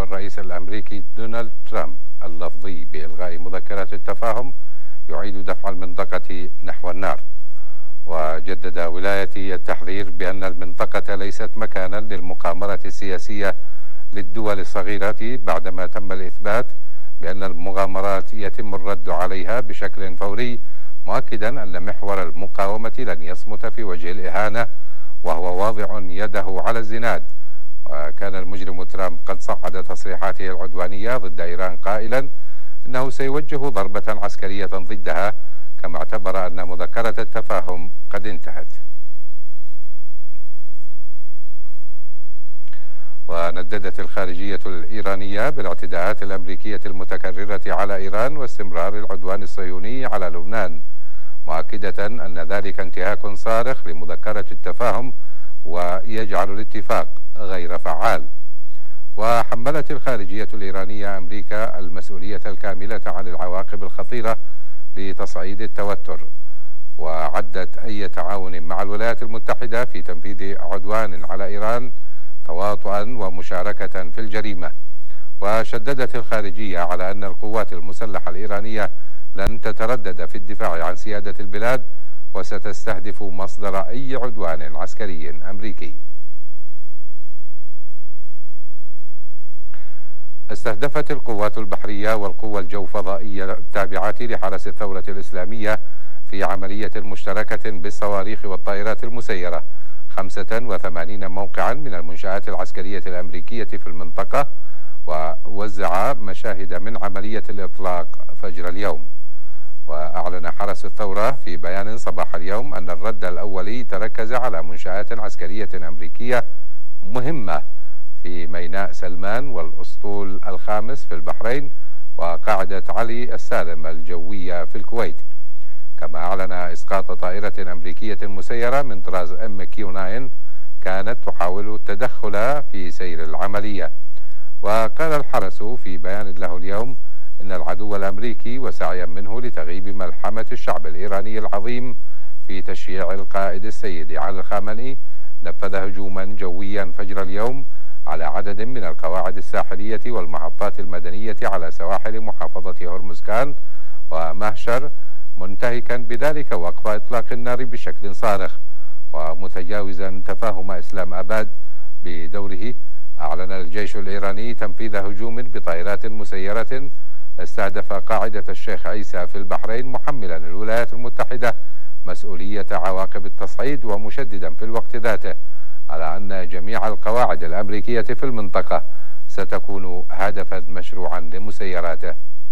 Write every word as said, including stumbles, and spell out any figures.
الرئيس الأمريكي دونالد ترامب اللفظي بإلغاء مذكرة التفاهم يعيد دفع المنطقة نحو النار. وجدد ولايتي التحذير بأن المنطقة ليست مكانا للمقامرة السياسية للدول الصغيرة، بعدما تم الإثبات بأن المغامرات يتم الرد عليها بشكل فوري، مؤكدا أن محور المقاومة لن يصمت في وجه الإهانة وهو واضع يده على الزناد. وكان المجرم ترامب قد صعد تصريحاته العدوانية ضد إيران قائلا إنه سيوجه ضربة عسكرية ضدها، كما اعتبر أن مذكرة التفاهم قد انتهت. ونددت الخارجية الإيرانية بالاعتداءات الأمريكية المتكررة على إيران واستمرار العدوان الصهيوني على لبنان، مؤكدة أن ذلك انتهاك صارخ لمذكرة التفاهم ويجعل الاتفاق غير فعال. وحملت الخارجية الإيرانية أمريكا المسؤولية الكاملة عن العواقب الخطيرة لتصعيد التوتر، وعدت أي تعاون مع الولايات المتحدة في تنفيذ عدوان على إيران تواطؤا ومشاركة في الجريمة. وشددت الخارجية على أن القوات المسلحة الإيرانية لن تتردد في الدفاع عن سيادة البلاد وستستهدف مصدر أي عدوان عسكري أمريكي. استهدفت القوات البحرية والقوى الجوفضائية التابعة لحرس الثورة الإسلامية في عملية مشتركة بالصواريخ والطائرات المسيرة خمسة وثمانين موقعا من المنشآت العسكرية الأمريكية في المنطقة، ووزع مشاهد من عملية الإطلاق فجر اليوم. وأعلن حرس الثورة في بيان صباح اليوم أن الرد الأولي تركز على منشآت عسكرية أمريكية مهمة في ميناء سلمان والأسطول الخامس في البحرين وقاعدة علي السالم الجوية في الكويت. كما أعلن إسقاط طائرة أمريكية مسيرة من طراز إم كيو تسعة كانت تحاول التدخل في سير العملية. وقال الحرس في بيان له اليوم إن العدو الأمريكي وسعيا منه لتغييب ملحمة الشعب الإيراني العظيم في تشييع القائد السيد علي الخامنئي نفذ هجوما جويا فجر اليوم على عدد من القواعد الساحلية والمحطات المدنية على سواحل محافظة هرمزكان ومهشر، منتهكا بذلك وقف إطلاق النار بشكل صارخ، ومتجاوزا تفاهم إسلام أباد. بدوره أعلن الجيش الإيراني تنفيذ هجوم بطائرات مسيرة استهدف قاعدة الشيخ عيسى في البحرين، محملا الولايات المتحدة مسؤولية عواقب التصعيد، ومشددا في الوقت ذاته على أن جميع القواعد الأمريكية في المنطقة ستكون هدفا مشروعا لمسيراته.